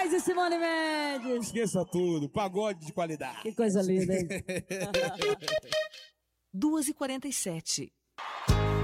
Moraes e Simone Mendes. Esqueça tudo, pagode de qualidade. Que coisa linda, hein? 2h47.